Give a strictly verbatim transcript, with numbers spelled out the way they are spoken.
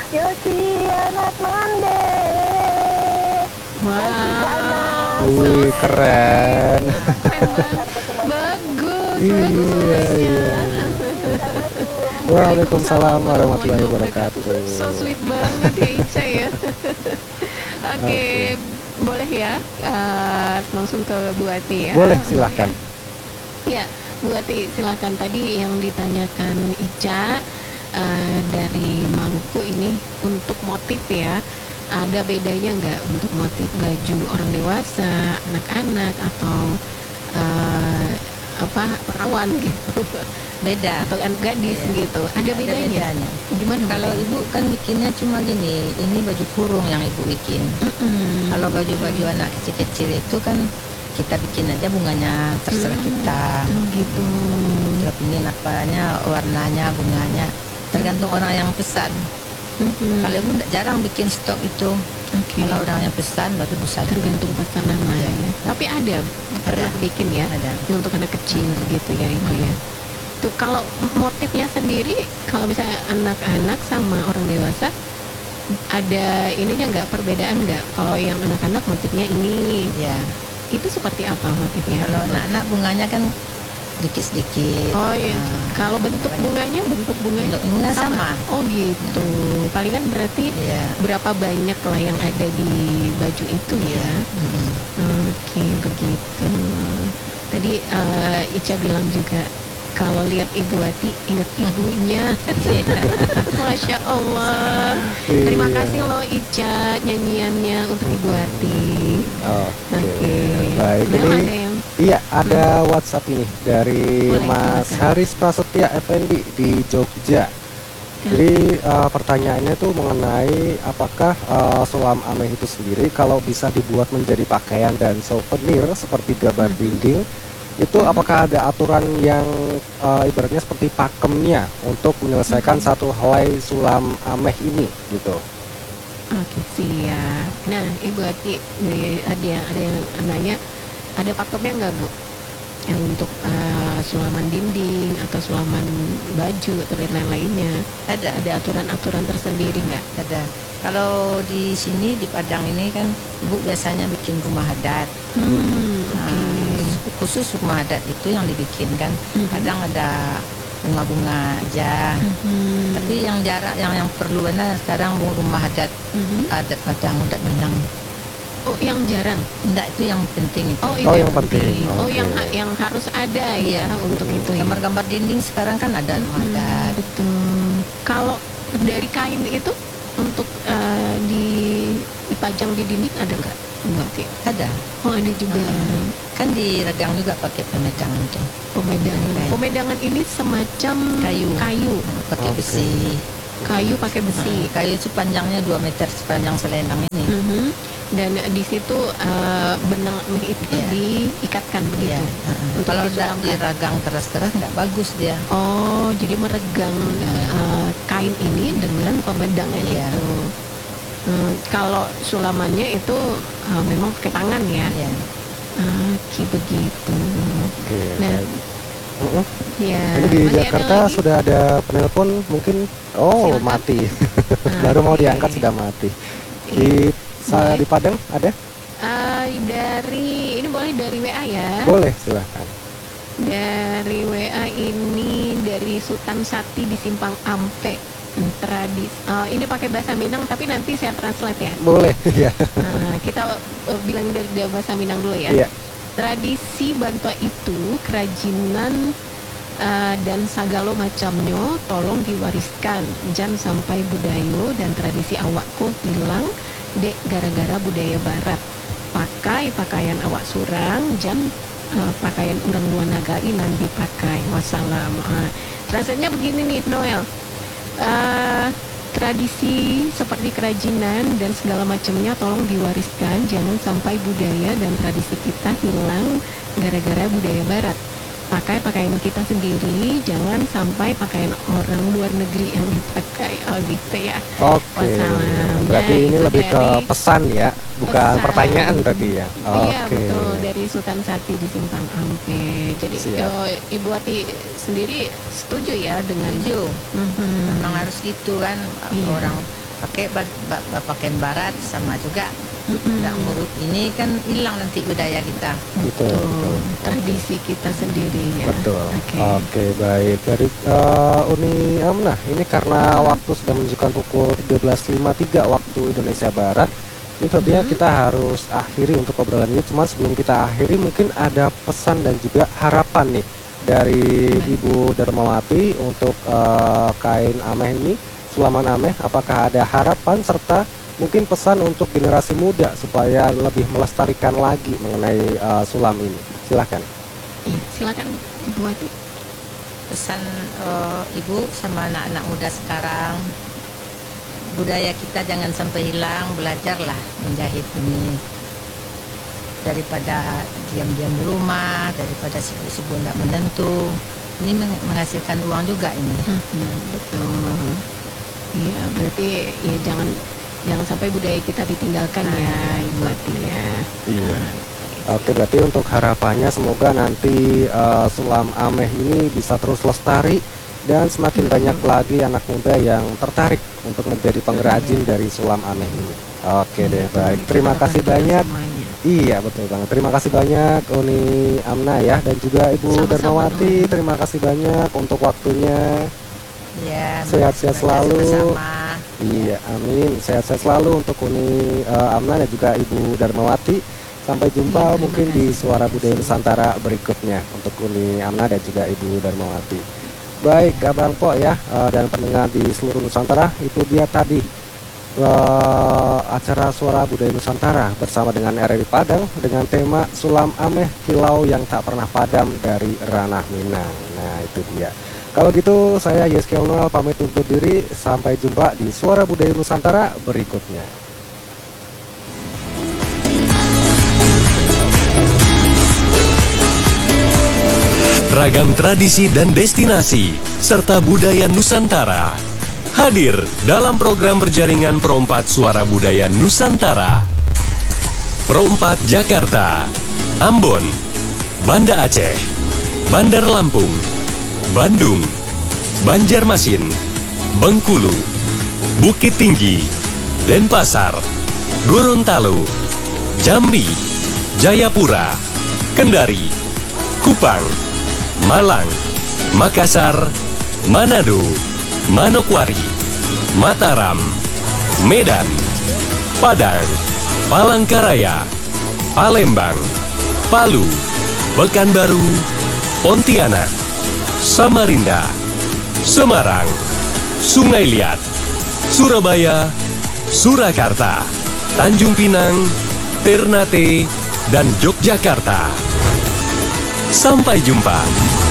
Yosi anak mande. Wow, so Wih, keren. sweet. Keren banget. Bagus, bagus Iya, voice-nya. iya. Waalaikumsalam warahmatullahi warahmatullahi wabarakatuh. wabarakatuh. So sweet banget ya Ica ya. Oke, Oke. boleh ya eh, langsung ke Bu Ati ya. Boleh, silahkan. Ya, Bu Ati silahkan. Tadi yang ditanyakan Ica eh, dari Maluku ini untuk motif ya. Ada bedanya nggak untuk motif baju orang dewasa, anak-anak atau eh, apa perawan gitu? Beda. Atau anak gadis Iya. gitu. Ada Ada bedanya? bedanya. Gimana Kalau bedanya? ibu kan bikinnya cuma gini, ini baju kurung yang ibu bikin. Mm-mm. Kalau baju-baju anak kecil-kecil itu kan kita bikin aja bunganya, terserah kita. Oh gitu. Kita pingin apanya, warnanya, bunganya, tergantung orang yang pesan. Mm-mm. Kalau ibu nggak- jarang bikin stok itu. Oke. Kalau orang yang pesan baru bisa Tergantung pesanan ya. Tapi ada pernah bikin ya ada. untuk anak kecil gitu ya ibu ya. Tuh kalau motifnya sendiri, kalau misalnya anak-anak sama orang dewasa, ada ininya nggak perbedaan nggak? Kalau yang anak-anak motifnya ini, Ya. itu seperti apa motifnya? Kalau anak-anak bunganya kan sedikit-sedikit. Oh iya. Nah, Kalau bentuk bunganya, bentuk bunganya bentuk bunga sama. Oh gitu. Palingan berarti Iya. berapa banyak lah yang ada di baju itu ya? Mm. Oke, begitu. Tadi eh, Ica bilang juga kalau lihat Ibu Wati ingat ibunya. Masya Allah. Terima Iya. kasih loh Ica nyanyiannya untuk Ibu Wati. Oke, Oke. baik. Nah, Ini ada yang iya, ada WhatsApp ini dari Boleh, Mas silakan. Haris Prasetya Effendi di Jogja. Jadi eh, pertanyaannya tuh mengenai apakah eh, sulam ameh itu sendiri kalau bisa dibuat menjadi pakaian dan souvenir seperti gambar dinding, itu apakah ada aturan yang eh, ibaratnya seperti pakemnya untuk menyelesaikan satu helai sulam ameh ini gitu. Oke, siap. Nah, Ibu Ati, nih, ada yang ada yang nanya, ada pakemnya nggak Bu? Yang untuk eh, sulaman dinding atau sulaman baju atau lain-lainnya, Ada. ada aturan-aturan tersendiri nggak? Ada. Kalau di sini di Padang ini kan ibu biasanya bikin rumah adat. Hmm, Nah, oke. khusus rumah adat itu yang dibikin kan. Mhm. Kadang ada bunga-bunga aja. Mhm. Tapi yang jarak yang yang perlu benar sekarang bu- rumah adat Mhm. adat Padang adat Minang. Oh, yang jarang. Enggak itu yang penting itu. Oh, itu Oh, yang penting. Oh, Oke. yang ha- yang harus ada ya untuk itu ya. Gambar-gambar dinding sekarang kan ada rumah Hmm, adat. betul. Kalau dari kain itu untuk eh, di dipajang di dinding ada nggak? Enggak sih. Ada. Oh, ada juga. Kan di Regang juga pakai pemedangan tuh. Pemedangan. Kain. Pemedangan ini semacam Kayu. Kayu, Pakai Oke. besi. kayu pakai besi. Nah, kayu itu panjangnya dua meter sepanjang selendang ini. Mhm. Dan di situ eh, benang itu Iya. diikatkan begitu. Iya. Untuk Kalau udah disulamkan. diragang keras-keras nggak bagus dia. Oh, jadi meregang eh, kain ini dengan pemedangan Iya. itu. Hmm, kalau sulamannya itu eh, memang pakai tangan ya. Iya. Oke, begitu. Oke, Nah, baik. Mm-mm. ya. Ini di masih ada Jakarta lagi? sudah ada penelpon mungkin. Oh, Silakan. mati. Ah, Baru mau oke. diangkat sudah mati. Di sa- Boleh. di Padang ada? Eh, dari ini boleh dari W A ya. Boleh, silahkan. Dari W A ini dari Sultan Sati di Simpang Ampe. Tradis. eh, ini pakai bahasa Minang tapi nanti saya translate ya. Boleh, ya. Nah, kita uh, bilang dari dari bahasa Minang dulu ya. Iya. Tradisi bantua itu kerajinan uh, dan sagalo macamnya tolong diwariskan jangan sampai budaya dan tradisi awakku hilang dek gara-gara budaya barat. Pakai pakaian awak surang jangan uh, pakaian orang luar negari nanti pakai. Wassalam. Uh, rasanya begini nih Noel. Uh, tradisi seperti kerajinan dan segala macamnya tolong diwariskan, jangan sampai budaya dan tradisi kita hilang gara-gara budaya barat. Pakai pakaian kita sendiri, jangan sampai pakaian orang luar negeri yang dipakai. Oh gitu ya. Oke. Wassalam. Berarti Nah, ini itu lebih ke dari- pesan ya, bukan Pesan. pertanyaan tadi ya. Iya Oke. betul, dari Sultan Sati di Simpang Ampe. Jadi Siap. oh, Ibu Ati sendiri setuju ya dengan Setuju. Mhm. Memang harus gitu kan Iya. orang pakai ba- ba- ba- pakaian barat sama juga. Mm-mm. Nggak ngurut ini kan hilang nanti budaya kita. Betul, betul. Tradisi kita sendiri ya. Betul. Oke. Oke, baik. Dari uh, Uni Amnah, ini karena waktu sudah menunjukkan pukul tiga belas lima puluh tiga waktu Indonesia Barat. Ini tentunya Mhm. kita harus akhiri untuk obrolan ini. Cuma sebelum kita akhiri, mungkin ada pesan dan juga harapan nih dari Ibu Darmawati untuk uh, kain ameh ini, sulaman ameh. Apakah ada harapan serta mungkin pesan untuk generasi muda supaya lebih melestarikan lagi mengenai uh, sulam ini? Silahkan. Iya, silakan Ibu Wati. Pesan eh, ibu sama anak-anak muda sekarang, budaya kita jangan sampai hilang, belajarlah menjahit ini daripada diam-diam di rumah, daripada sibuk-sibuk tidak menentu. Ini meng- menghasilkan uang juga ini. Mhm, betul. Iya, berarti ya jangan jangan sampai budaya kita ditinggalkan ya, Ibu Wati ya. Iya. Oke, berarti untuk harapannya semoga nanti uh, sulam ameh ini bisa terus lestari dan semakin banyak lagi anak muda yang tertarik untuk menjadi pengrajin dari sulam ameh ini. Oke deh, baik. Terima kasih banyak. Semuanya. Iya, betul banget. Terima kasih banyak Uni Amnah ya, dan juga Ibu Sama-sama, Darmawati. Uni. Terima kasih banyak untuk waktunya. Ya, Sehat-sehat belajar selalu. sama-sama. Iya, amin. Sehat-sehat selalu untuk Uni uh, Amnah dan juga Ibu Darmawati. Sampai jumpa Iya, mungkin terima di Suara Budaya Nusantara berikutnya untuk Uni Amnah dan juga Ibu Darmawati. Baik, Abang Po ya, uh, dan pendengar di seluruh Nusantara, itu dia tadi uh, acara Suara Budaya Nusantara bersama dengan R R I Padang dengan tema Sulam Ameh Kilau yang Tak Pernah Padam dari Ranah Minang. Nah, itu dia. Kalau gitu, saya Yeski Onal pamit undur diri. Sampai jumpa di Suara Budaya Nusantara berikutnya. Ragam tradisi dan destinasi serta budaya Nusantara hadir dalam program berjaringan Perompat Suara Budaya Nusantara. Perompat Jakarta, Ambon, Banda Aceh, Bandar Lampung, Bandung, Banjarmasin, Bengkulu, Bukit Tinggi, Denpasar, Gorontalo, Jambi, Jayapura, Kendari, Kupang, Malang, Makassar, Manado, Manokwari, Mataram, Medan, Padang, Palangkaraya, Palembang, Palu, Pekanbaru, Pontianak, Samarinda, Semarang, Sungai Liat, Surabaya, Surakarta, Tanjung Pinang, Ternate, dan Yogyakarta. Sampai jumpa.